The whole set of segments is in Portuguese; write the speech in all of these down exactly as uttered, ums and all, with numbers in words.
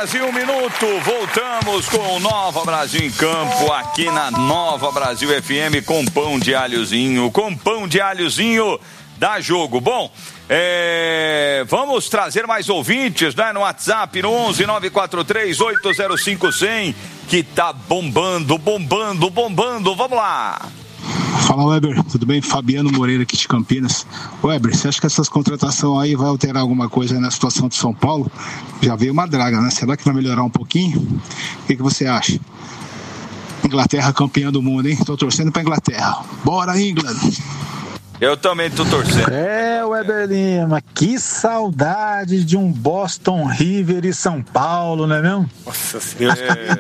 horas e um minuto, voltamos com o Nova Brasil em Campo, aqui na Nova Brasil F M, com pão de alhozinho, com pão de alhozinho, dá jogo. Bom, é, vamos trazer mais ouvintes, né, no WhatsApp, no onze nove quatro três oito zero cinco zero zero, que tá bombando, bombando, bombando, vamos lá. Fala, Weber, tudo bem? Fabiano Moreira aqui de Campinas. Weber, você acha que essas contratações aí vai alterar alguma coisa na situação de São Paulo? Já veio uma draga, né? Será que vai melhorar um pouquinho? O que, que você acha? Inglaterra campeã do mundo, hein? Tô torcendo pra Inglaterra. Bora, England! Eu também tô torcendo. É, Weber Lima, que saudade de um Boston River e São Paulo, não é mesmo? Nossa Senhora.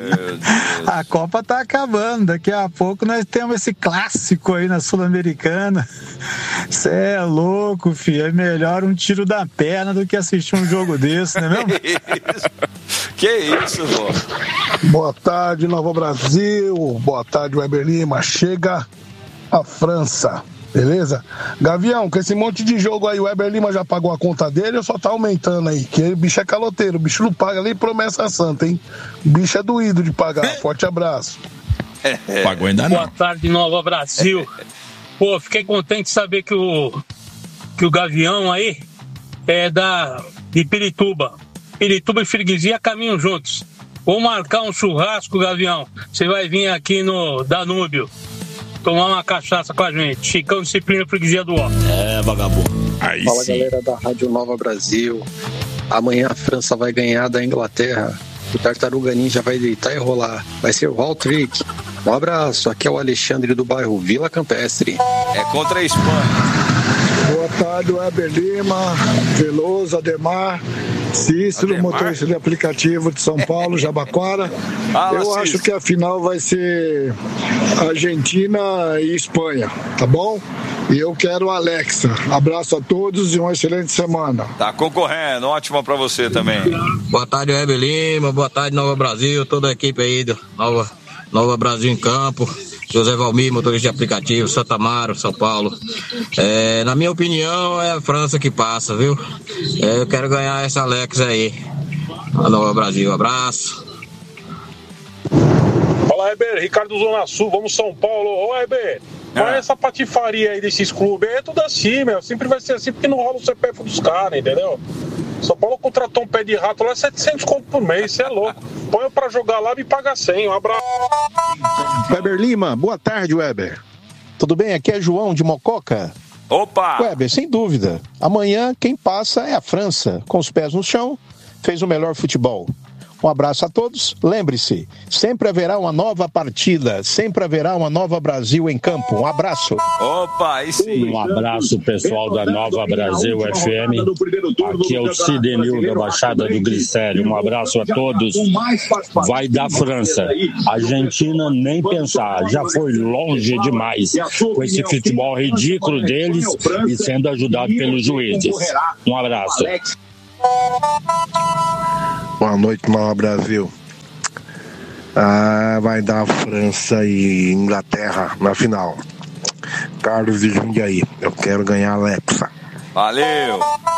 A Copa tá acabando, daqui a pouco nós temos esse clássico aí na Sul-Americana. Cê é louco, filho, é melhor um tiro da perna do que assistir um jogo desse, não é mesmo? Que isso, pô? Boa tarde, Nova Brasil, boa tarde, Weber Lima, chega a França. Beleza? Gavião, com esse monte de jogo aí, o Weber Lima já pagou a conta dele ou só tá aumentando aí? Que o bicho é caloteiro, o bicho não paga nem promessa santa, hein? O bicho é doído de pagar. Forte abraço. Pagou ainda não. Boa tarde, Nova Brasil. Pô, fiquei contente de saber que o, que o Gavião aí é da, de Pirituba. Pirituba e Freguesia caminham juntos. Vou marcar um churrasco, Gavião. Você vai vir aqui no Danúbio tomar uma cachaça com a gente. Chicão, Disciplina, Freguesia do Ó. É, vagabundo. Aí Fala, sim. Galera da Rádio Nova Brasil. Amanhã a França vai ganhar da Inglaterra. O Tartaruga Ninja vai deitar e rolar. Vai ser o Valtrick. Um abraço. Aqui é o Alexandre do bairro Vila Campestre. É contra a Espanha. Boa tarde, Weber Lima, Veloso, Ademar, Cícero, Ademar? motorista de aplicativo de São Paulo, Jabaquara. Fala, Eu Cícero. acho que a final vai ser Argentina e Espanha, tá bom? E eu quero a Alexa. Abraço a todos e uma excelente semana. Tá concorrendo, ótima pra você também. Boa tarde, Weber Lima, boa tarde, Nova Brasil, toda a equipe aí do Nova, Nova Brasil em Campo. José Valmir, motorista de aplicativo, Santa Amaro, São Paulo. É, na minha opinião, é a França que passa, viu? É, eu quero ganhar essa Alexa aí. A Nova Brasil, abraço. Fala, Heber, Ricardo Zona Sul, vamos São Paulo. Ô, Heber, qual é essa patifaria aí desses clubes? É tudo assim, meu. Sempre vai ser assim porque não rola o C P F dos caras, entendeu? São Paulo contratou um pé de rato lá, setecentos conto por mês, você é louco. Põe pra jogar lá e me paga cem. Um abraço. Weber Lima, boa tarde, Weber. Tudo bem? Aqui é João de Mococa. Opa! Weber, sem dúvida. Amanhã quem passa é a França, com os pés no chão, fez o melhor futebol. Um abraço a todos. Lembre-se, sempre haverá uma nova partida, sempre haverá uma Nova Brasil em campo. Um abraço. Opa, aí sim. Um abraço, pessoal da Nova Brasil F M. Aqui é o Cidenil da Baixada do Glicério. Um abraço a todos. Vai da França. Argentina, nem pensar. Já foi longe demais com esse futebol ridículo deles e sendo ajudado pelos juízes. Um abraço. Boa noite, Nova Brasil. Ah, vai dar França e Inglaterra na final. Carlos de Jundiaí, eu quero ganhar a Alexa. Valeu.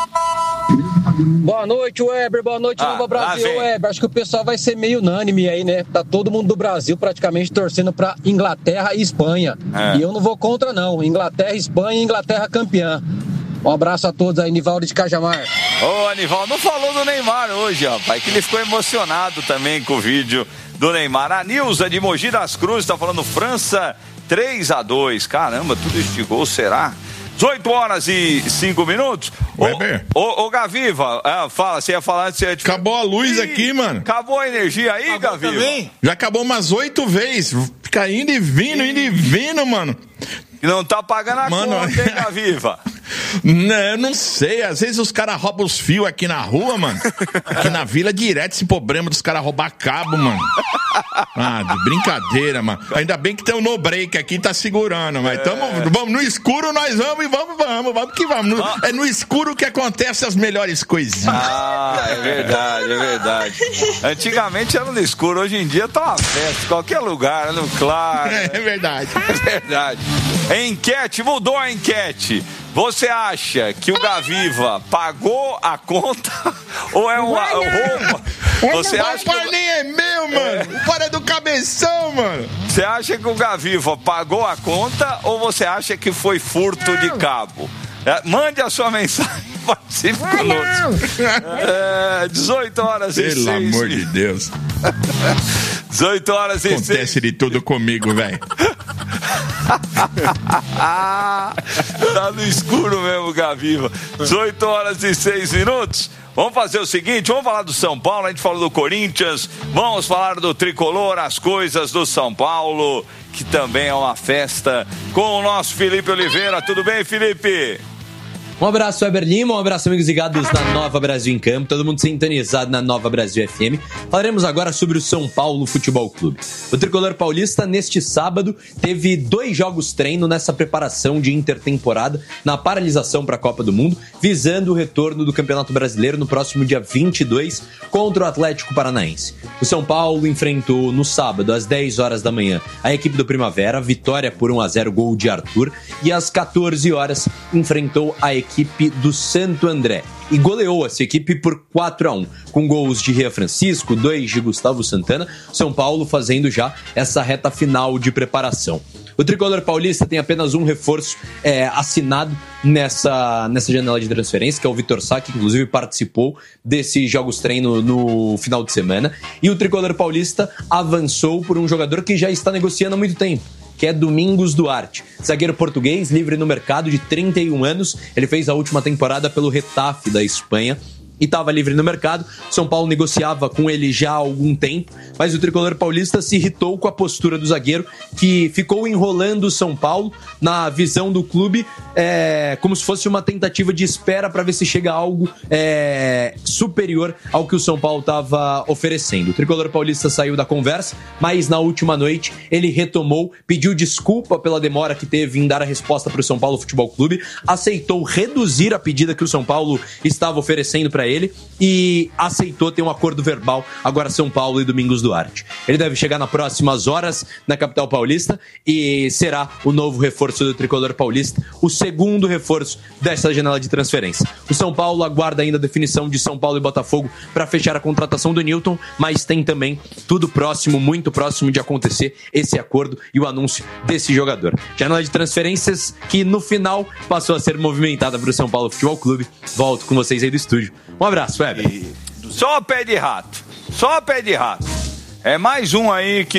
Boa noite, Weber. Boa noite, Ah, Nova Brasil, lá vem. Weber. Acho que o pessoal vai ser meio unânime aí, né? Tá todo mundo do Brasil praticamente torcendo pra Inglaterra e Espanha. É. E eu não vou contra, não. Inglaterra, Espanha e Inglaterra campeã. Um abraço a todos aí, Nivaldo de Cajamar. Ô, Anival, não falou do Neymar hoje, rapaz, que ele ficou emocionado também com o vídeo do Neymar. A Nilza de Mogi das Cruzes tá falando França três a dois. Caramba, tudo isso de gol, será? dezoito horas e cinco minutos. Weber. Ô, ô, ô Gaviva, ah, fala, você ia falar... Você ia... Acabou a luz Ih, aqui, mano. Acabou a energia aí, acabou, Gaviva? Também? Já acabou umas oito vezes. Fica indo e vindo, indo e vindo, mano. Não tá pagando a Mano, conta, hein, Gaviva? Não, eu não sei, às vezes os caras roubam os fios aqui na rua, mano. Aqui na vila direto esse problema dos caras roubar cabo, mano. Ah, de brincadeira, mano. Ainda bem que tem um no break aqui, tá segurando, mas tamo, vamos no escuro, nós vamos e vamos, vamos, vamos que vamos. No, é no escuro que acontecem as melhores coisinhas. Ah, é verdade, é verdade. Antigamente era no escuro, hoje em dia tá uma festa, qualquer lugar, no claro. É, é verdade. É verdade. Enquete, mudou a enquete. Você acha que o Gaviva pagou a conta ou é um, um roubo? Você acha que... O par nem é meu, mano. É. O par é do Cabeção, mano. Você acha que o Gaviva pagou a conta ou você acha que foi furto não. de cabo? É, mande a sua mensagem, participe ah, conosco. É, dezoito horas Pelo e seis. Pelo amor de Deus. dezoito horas e Acontece seis. Acontece de tudo comigo, velho. Tá no escuro mesmo, Gaviva. dezoito horas e seis minutos. Vamos fazer o seguinte, vamos falar do São Paulo, a gente falou do Corinthians, vamos falar do Tricolor, as coisas do São Paulo, que também é uma festa, com o nosso Felipe Oliveira. Tudo bem, Felipe? Um abraço, Weber Lima, um abraço, amigos ligados na Nova Brasil em Campo, todo mundo sintonizado na Nova Brasil F M. Falaremos agora sobre o São Paulo Futebol Clube. O tricolor paulista, neste sábado, teve dois jogos treino nessa preparação de intertemporada, na paralisação para a Copa do Mundo, visando o retorno do Campeonato Brasileiro no próximo dia vinte e dois contra o Atlético Paranaense. O São Paulo enfrentou no sábado, às dez horas da manhã, a equipe do Primavera, vitória por um a zero, gol de Arthur, e às quatorze horas enfrentou a equipe equipe do Santo André e goleou essa equipe por quatro a um, com gols de Rian Francisco, dois de Gustavo Santana, São Paulo fazendo já essa reta final de preparação. O tricolor paulista tem apenas um reforço é, assinado nessa, nessa janela de transferência, que é o Vitor Sá, que inclusive participou desses jogos treino no final de semana, e o tricolor paulista avançou por um jogador que já está negociando há muito tempo, que é Domingos Duarte, zagueiro português, livre no mercado, de trinta e um anos. Ele fez a última temporada pelo Getafe da Espanha e estava livre no mercado. São Paulo negociava com ele já há algum tempo, mas o tricolor paulista se irritou com a postura do zagueiro, que ficou enrolando o São Paulo na visão do clube, é, como se fosse uma tentativa de espera para ver se chega algo é, superior ao que o São Paulo estava oferecendo. O tricolor paulista saiu da conversa, mas na última noite ele retomou, pediu desculpa pela demora que teve em dar a resposta para o São Paulo Futebol Clube, aceitou reduzir a pedida que o São Paulo estava oferecendo para ele e aceitou ter um acordo verbal agora São Paulo e Domingos Duarte. Ele deve chegar nas próximas horas na capital paulista e será o novo reforço do tricolor paulista, o segundo reforço dessa janela de transferência. O São Paulo aguarda ainda a definição de São Paulo e Botafogo para fechar a contratação do Newton, mas tem também tudo próximo, muito próximo de acontecer esse acordo e o anúncio desse jogador. Janela de transferências que no final passou a ser movimentada para o São Paulo Futebol Clube. Volto com vocês aí do estúdio. Um abraço, Weber. E... Só pé de rato. Só pé de rato. É mais um aí que...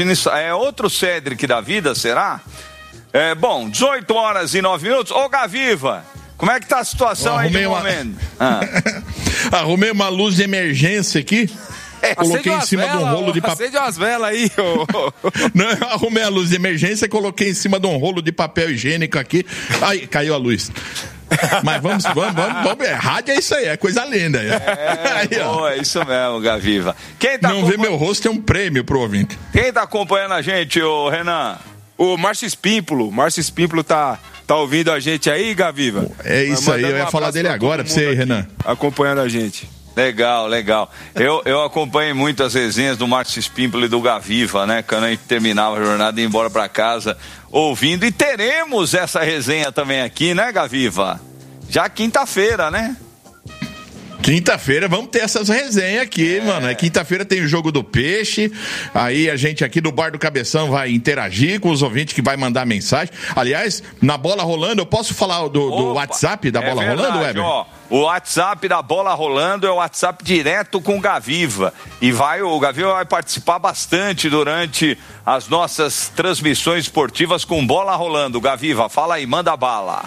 É outro Cedric da vida, será? É, bom, dezoito horas e nove minutos. Ô, Gaviva, como é que tá a situação aí no momento? Uma... Ah. Arrumei uma luz de emergência aqui. É, coloquei em cima vela, de um rolo de papel. Acende umas velas aí, ô. Não, eu arrumei a luz de emergência, coloquei em cima de um rolo de papel higiênico aqui. Aí, caiu a luz. Mas vamos, vamos, vamos, vamos. Rádio é isso aí, é coisa linda. É, aí, boa, é isso mesmo, Gaviva. Quem tá Não acompanha... vê meu rosto, é um prêmio pro ouvinte. Quem tá acompanhando a gente, ô Renan? O Márcio Espímpolo. Márcio Espímpolo tá, tá ouvindo a gente aí, Gaviva? É isso aí, eu ia um falar dele agora pra você aí, Renan. Acompanhando a gente. Legal, legal. Eu, eu acompanhei muito as resenhas do Márcio Espímpolo e do Gaviva, né? Quando a gente terminava a jornada e ia embora pra casa ouvindo. E teremos essa resenha também aqui, né, Gaviva? Já quinta-feira, né? Quinta-feira vamos ter essas resenhas aqui, é. mano. É, quinta-feira tem o Jogo do Peixe. Aí a gente aqui do Bar do Cabeção vai interagir com os ouvintes que vai mandar mensagem. Aliás, na Bola Rolando, eu posso falar do, do WhatsApp da Bola é verdade, Rolando, Weber? Ó, o WhatsApp da Bola Rolando é o WhatsApp direto com o Gaviva. E vai, o Gaviva vai participar bastante durante as nossas transmissões esportivas com Bola Rolando. Gaviva, fala aí, manda bala.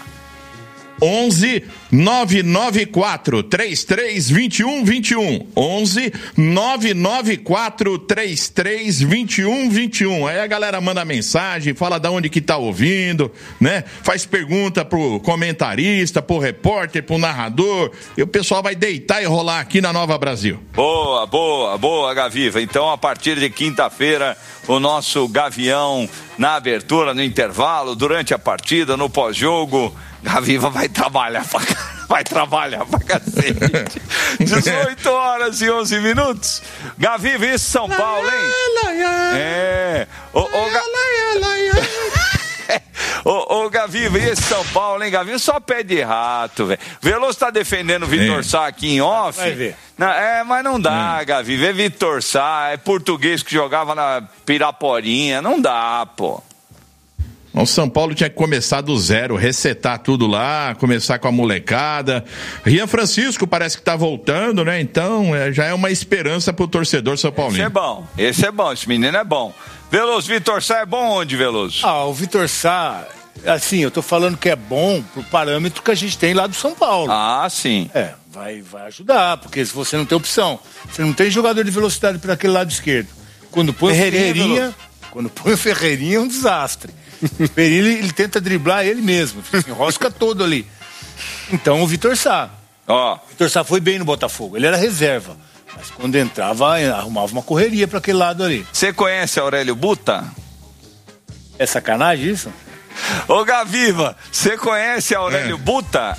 onze nove nove quatro três três dois um dois um onze nove nove quatro três três dois um dois um. Aí a galera manda mensagem, fala da onde que tá ouvindo, né? Faz pergunta pro comentarista, pro repórter, pro narrador, e o pessoal vai deitar e rolar aqui na Nova Brasil. Boa, boa, boa, Gaviva. Então, a partir de quinta-feira, o nosso Gavião na abertura, no intervalo, durante a partida, no pós-jogo, Gaviva vai trabalhar pra, vai trabalhar pra cacete. dezoito horas e onze minutos. Gaviva, isso São Paulo, hein? É. Ô, ô, Ga... Ô, ô Gaviva, e esse São Paulo, hein, Gaviva? Só pé de rato, velho. Veloso tá defendendo o Vitor Sá aqui em off. Vai ver. Não, é, mas não dá, hum. Gaviva. É Vitor Sá, é português que jogava na Piraporinha. Não dá, pô. O São Paulo tinha que começar do zero, resetar tudo lá, começar com a molecada. Rian Francisco parece que tá voltando, né? Então, é, já é uma esperança pro torcedor São Paulino. Esse é bom, esse é bom, esse menino é bom. Veloso, Vitor Sá é bom onde, Veloso? Ah, o Vitor Sá, assim, eu tô falando que é bom pro parâmetro que a gente tem lá do São Paulo. Ah, sim. É, vai, vai ajudar, porque se você não tem opção, você não tem jogador de velocidade para aquele lado esquerdo. Quando põe o Ferreirinha, quando põe o Ferreirinha é um desastre. O Ferreirinha, ele, ele tenta driblar ele mesmo, se enrosca todo ali. Então o Vitor Sá. Ó. O Vitor Sá foi bem no Botafogo, ele era reserva. Mas quando entrava, arrumava uma correria para aquele lado ali. Você conhece Aurélio Buta? É sacanagem isso? Ô Gaviva, você conhece Aurélio é. Buta?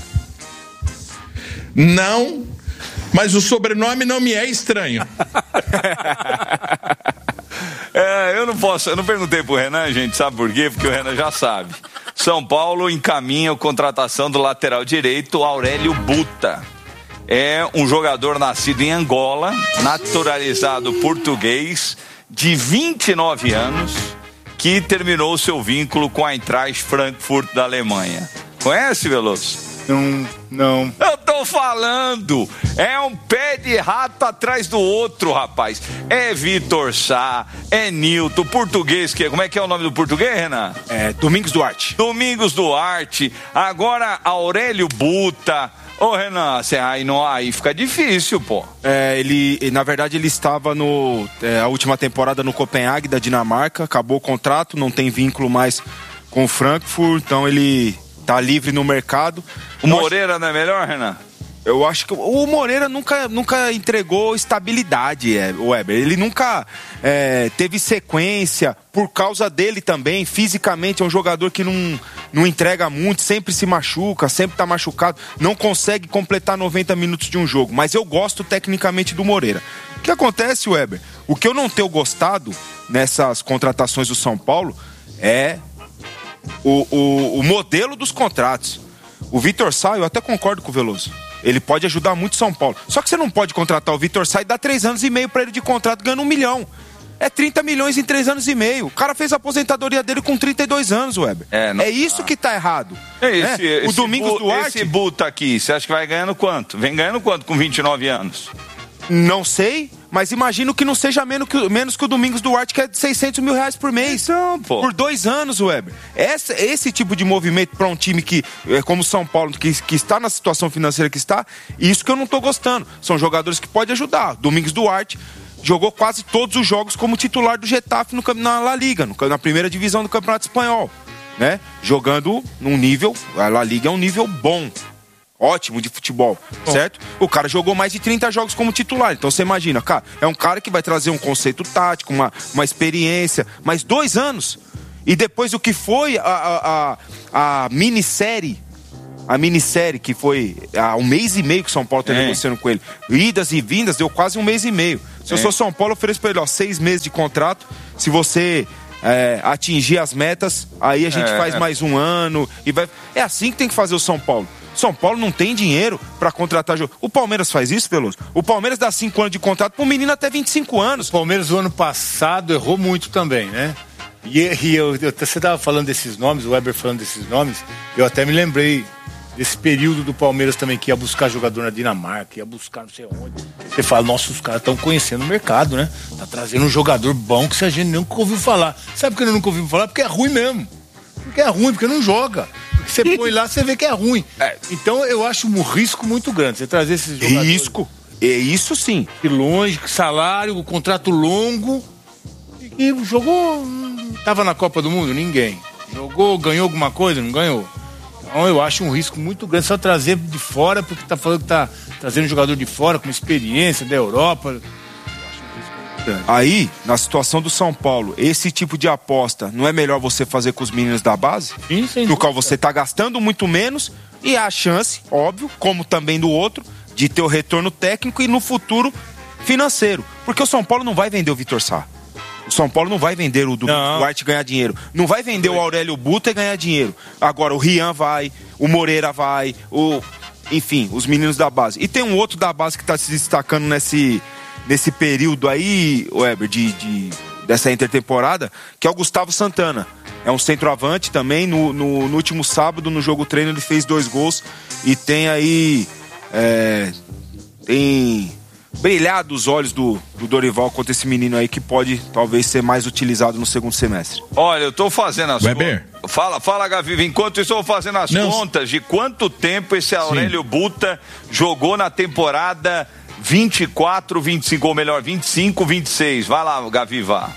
Não, mas o sobrenome não me é estranho. É, eu não posso, eu não perguntei pro Renan, gente, sabe por quê? Porque o Renan já sabe. São Paulo encaminha a contratação do lateral direito Aurélio Buta. É um jogador nascido em Angola, naturalizado português, de vinte e nove anos, que terminou seu vínculo com a Eintracht Frankfurt da Alemanha. Conhece, Veloso? Não, não. Eu tô falando, é um pé de rato atrás do outro, rapaz. É Vitor Sá, é Nilton, português, que, como é que é o nome do português, Renan? É Domingos Duarte. Domingos Duarte, agora Aurélio Buta. Ô, Renan, cê, aí, não, aí fica difícil, pô. É, ele, na verdade, ele estava no, é, a última temporada no Copenhague, da Dinamarca, acabou o contrato, não tem vínculo mais com o Frankfurt, então ele tá livre no mercado. O Moreira não é melhor, Renan? Eu acho que o Moreira nunca, nunca entregou estabilidade, é, Weber. Ele nunca é, teve sequência, por causa dele também. Fisicamente é um jogador que não, não entrega muito, sempre se machuca, sempre tá machucado, não consegue completar noventa minutos de um jogo. Mas eu gosto tecnicamente do Moreira. O que acontece, Weber? O que eu não tenho gostado nessas contratações do São Paulo é o, o, o modelo dos contratos. O Vitor Sá, eu até concordo com o Veloso. Ele pode ajudar muito São Paulo. Só que você não pode contratar o Vitor Sá e dar três anos e meio pra ele de contrato ganhando um milhão. É trinta milhões em três anos e meio. O cara fez a aposentadoria dele com trinta e dois anos, Weber. É, não... é isso que tá errado. É esse, é? O esse Domingos bu, Duarte... Esse Buta aqui, você acha que vai ganhando quanto? Vem ganhando quanto com vinte e nove anos? Não sei, mas imagino que não seja menos que, menos que o Domingos Duarte, que é de seiscentos mil reais por mês. Então, pô. Por dois anos, Weber. Essa, esse tipo de movimento para um time que, como o São Paulo, que, que está na situação financeira que está, isso que eu não tô gostando. São jogadores que podem ajudar. Domingos Duarte jogou quase todos os jogos como titular do Getafe no, na La Liga, no, na primeira divisão do Campeonato Espanhol, né? Jogando num nível, a La Liga é um nível bom. Ótimo de futebol, bom, certo? O cara jogou mais de trinta jogos como titular. Então você imagina, cara, é um cara que vai trazer um conceito tático, uma, uma experiência, mas dois anos. E depois o que foi a, a, a, a minissérie, a minissérie que foi há um mês e meio que o São Paulo tá é. negociando com ele. Idas e vindas, deu quase um mês e meio. Se é. eu sou São Paulo, eu ofereço pra ele, ó, seis meses de contrato. Se você é, atingir as metas, aí a gente é. faz mais um ano. E vai... É assim que tem que fazer o São Paulo. São Paulo não tem dinheiro pra contratar jogador. O Palmeiras faz isso, Veloso? O Palmeiras dá cinco anos de contrato pra um menino até vinte e cinco anos. O Palmeiras, o ano passado, errou muito também, né? E, e eu, eu, você tava falando desses nomes, o Weber falando desses nomes, eu até me lembrei desse período do Palmeiras também, que ia buscar jogador na Dinamarca, ia buscar não sei onde. Você fala, nossa, os caras estão conhecendo o mercado, né? Tá trazendo um jogador bom que a gente nunca ouviu falar. Sabe por que eu nunca ouvi falar? Porque é ruim mesmo. Porque é ruim, porque não joga. Porque você põe lá, você vê que é ruim. É. Então eu acho um risco muito grande você trazer esses jogadores. Risco? É isso sim. De longe, salário, contrato longo. E, e jogou. Tava na Copa do Mundo? Ninguém. Jogou, ganhou alguma coisa? Não ganhou. Então eu acho um risco muito grande só trazer de fora, porque tá falando que tá trazendo um jogador de fora com experiência da Europa. Aí, na situação do São Paulo, esse tipo de aposta, não é melhor você fazer com os meninos da base? Sim, sem no qual você tá gastando muito menos e há a chance, óbvio, como também do outro, de ter o retorno técnico e no futuro financeiro. Porque o São Paulo não vai vender o Vitor Sá. O São Paulo não vai vender o Domingos Duarte e ganhar dinheiro. Não vai vender o Aurélio Buta e ganhar dinheiro. Agora, o Rian vai, o Moreira vai, o... enfim, os meninos da base. E tem um outro da base que está se destacando nesse, nesse período aí, Weber, de, de, dessa intertemporada, que é o Gustavo Santana. É um centroavante também. No, no, no último sábado, no jogo treino, ele fez dois gols. E tem aí... É, tem... brilhado os olhos do, do Dorival contra esse menino aí que pode talvez ser mais utilizado no segundo semestre. Olha, eu tô fazendo as Weber. contas. Fala, fala, Gavi. Enquanto isso, eu vou fazendo as Não. contas de quanto tempo esse Aurélio Sim. Buta jogou na temporada vinte e quatro, vinte e cinco, ou melhor, vinte e cinco, vinte e seis. Vai lá, Gavi, vá.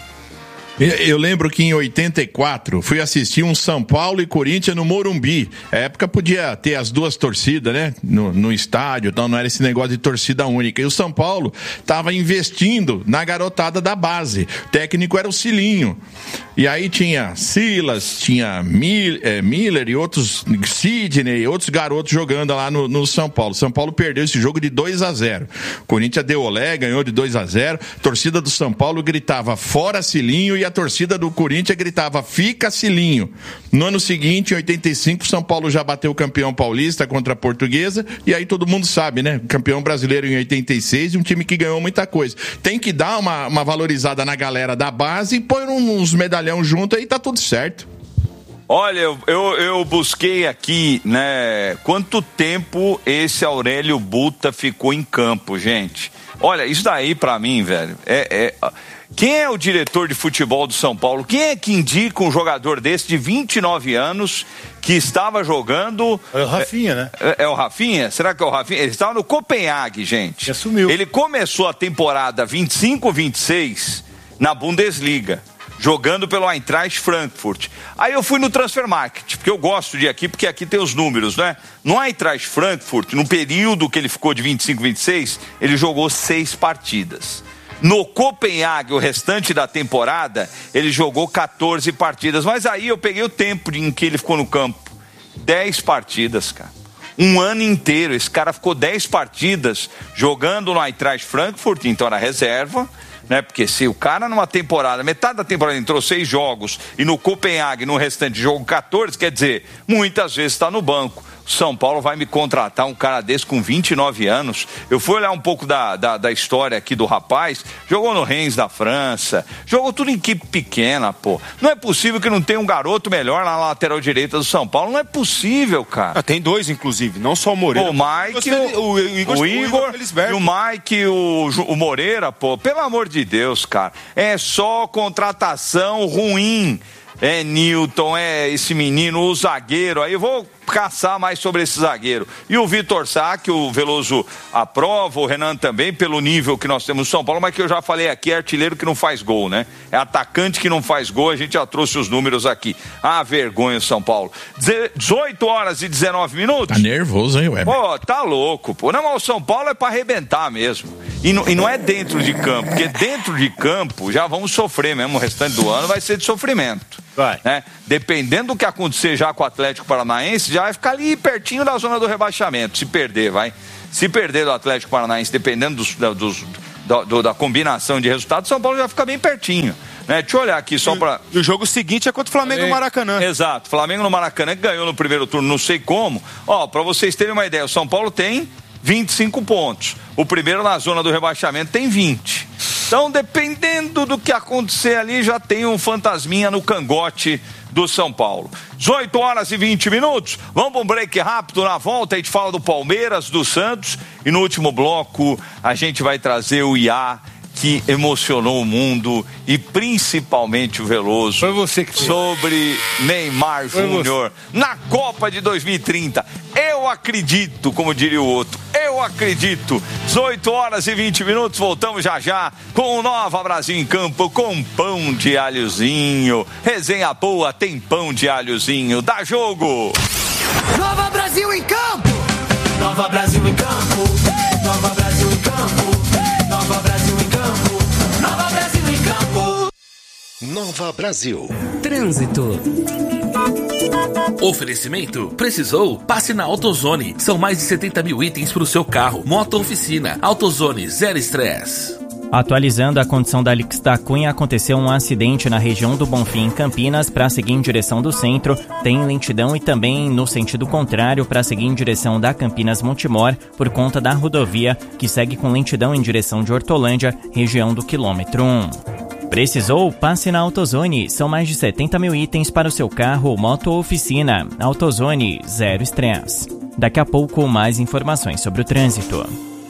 Eu lembro que em oitenta e quatro fui assistir um São Paulo e Corinthians no Morumbi. A época podia ter as duas torcidas, né? No, no estádio, então não era esse negócio de torcida única. E o São Paulo estava investindo na garotada da base. O técnico era o Cilinho. E aí tinha Silas, tinha Mil, é, Miller e outros, Sidney, outros garotos jogando lá no, no São Paulo. São Paulo perdeu esse jogo de dois a zero. Corinthians deu olé, ganhou de dois a zero. A torcida do São Paulo gritava fora Cilinho e a torcida do Corinthians gritava fica Cilinho. No ano seguinte, em oitenta e cinco, São Paulo já bateu o campeão paulista contra a Portuguesa, e aí todo mundo sabe, né? Campeão brasileiro em oitenta e seis e um time que ganhou muita coisa. Tem que dar uma, uma valorizada na galera da base e pôr uns medalhão junto aí, tá tudo certo. Olha, eu, eu, eu busquei aqui, né, quanto tempo esse Aurélio Buta ficou em campo, gente. Olha, isso daí pra mim, velho, é... é... Quem é o diretor de futebol do São Paulo? Quem é que indica um jogador desse de vinte e nove anos que estava jogando... É o Rafinha, né? É, é o Rafinha? Será que é o Rafinha? Ele estava no Copenhague, gente. Já sumiu. Ele começou a temporada vinte e cinco vinte e seis na Bundesliga, jogando pelo Eintracht Frankfurt. Aí eu fui no Transfer Market, porque eu gosto de ir aqui, porque aqui tem os números, né? No Eintracht Frankfurt, no período que ele ficou de vinte e cinco vinte e seis, ele jogou seis partidas. No Copenhague, o restante da temporada, ele jogou quatorze partidas. Mas aí eu peguei o tempo em que ele ficou no campo. dez partidas, cara. Um ano inteiro. Esse cara ficou dez partidas jogando no Eintracht Frankfurt, então era reserva, né? Porque se o cara numa temporada, metade da temporada entrou seis jogos e no Copenhague, no restante jogo quatorze, quer dizer, muitas vezes está no banco. São Paulo vai me contratar um cara desse com vinte e nove anos. Eu fui olhar um pouco da, da, da história aqui do rapaz. Jogou no Rennes da França. Jogou tudo em equipe pequena, pô. Não é possível que não tenha um garoto melhor na lateral direita do São Paulo. Não é possível, cara. Ah, tem dois, inclusive. Não só o Moreira. O Mike, o, o, o Igor, o Igor, o Igor e o Mike, o, o Moreira, pô. Pelo amor de Deus, cara. É só contratação ruim. É Newton, é esse menino, o zagueiro. Aí eu vou caçar mais sobre esse zagueiro. E o Vitor Sá, que o Veloso aprova, o Renan também, pelo nível que nós temos no São Paulo, mas que eu já falei aqui, é artilheiro que não faz gol, né? É atacante que não faz gol, a gente já trouxe os números aqui. Ah, vergonha, São Paulo. dezoito horas e dezenove minutos. Tá nervoso, hein, Weber? Pô, tá louco, pô. Não, mas o São Paulo é pra arrebentar mesmo. E não, e não é dentro de campo, porque dentro de campo já vamos sofrer mesmo, o restante do ano vai ser de sofrimento. Vai. Né? Dependendo do que acontecer já com o Atlético Paranaense, já vai ficar ali pertinho da zona do rebaixamento, se perder, vai. Se perder do Atlético Paranaense, dependendo dos, dos, da, do, da combinação de resultados, São Paulo já fica bem pertinho. Né? Deixa eu olhar aqui só para. E o jogo seguinte é contra o Flamengo no Maracanã. Exato, Flamengo no Maracanã, que ganhou no primeiro turno, não sei como. Ó, para vocês terem uma ideia, o São Paulo tem vinte e cinco pontos. O primeiro na zona do rebaixamento tem vinte. Então, dependendo do que acontecer ali, já tem um fantasminha no cangote do São Paulo. dezoito horas e vinte minutos. Vamos para um break rápido. Na volta a gente fala do Palmeiras, do Santos. E no último bloco a gente vai trazer o I A, que emocionou o mundo e principalmente o Veloso. Foi você que sobre Neymar Júnior na Copa de dois mil e trinta. Eu acredito, como diria o outro, eu acredito. dezoito horas e vinte minutos, voltamos já já com o Nova Brasil em Campo, com pão de alhozinho. Resenha boa, tem pão de alhozinho. Dá jogo! Nova Brasil em Campo! Nova Brasil em Campo! Nova Brasil em Campo! Nova Brasil em Campo! Nova Brasil em Campo! Nova Brasil. Trânsito. Oferecimento? Precisou? Passe na AutoZone. São mais de setenta mil itens para o seu carro. Moto Oficina. AutoZone, zero estresse. Atualizando a condição da Alix da Cunha, aconteceu um acidente na região do Bonfim, em Campinas, para seguir em direção do centro. Tem lentidão e também no sentido contrário para seguir em direção da Campinas Montemor, por conta da rodovia, que segue com lentidão em direção de Hortolândia, região do quilômetro um. Precisou? Passe na AutoZone. São mais de setenta mil itens para o seu carro, moto ou oficina. AutoZone, zero estresse. Daqui a pouco, mais informações sobre o trânsito.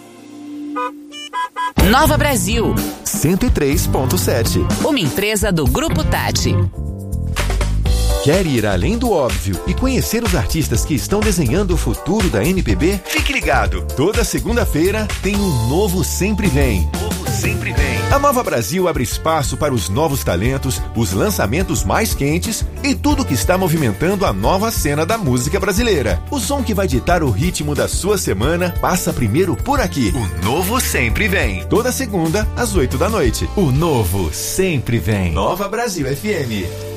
Nova Brasil cento e três ponto sete. Uma empresa do Grupo Tati. Quer ir além do óbvio e conhecer os artistas que estão desenhando o futuro da M P B? Fique ligado! Toda segunda-feira tem um Novo Sempre Vem. Novo Sempre Vem. A Nova Brasil abre espaço para os novos talentos, os lançamentos mais quentes e tudo que está movimentando a nova cena da música brasileira. O som que vai ditar o ritmo da sua semana passa primeiro por aqui. O Novo Sempre Vem. Toda segunda, às oito da noite. O Novo Sempre Vem. Nova Brasil F M.